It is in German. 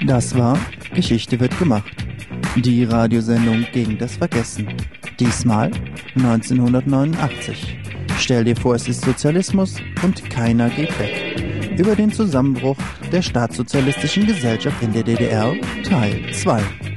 Das war Geschichte wird gemacht. Die Radiosendung gegen das Vergessen. Diesmal 1989. Stell dir vor, es ist Sozialismus und keiner geht weg. Über den Zusammenbruch der staatssozialistischen Gesellschaft in der DDR, Teil 2.